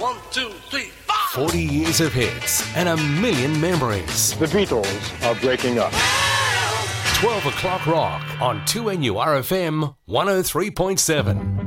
1, 2, 3, 4. 40 years of hits and a million memories. The Beatles are breaking up. 12 o'clock rock on 2NURFM 103.7.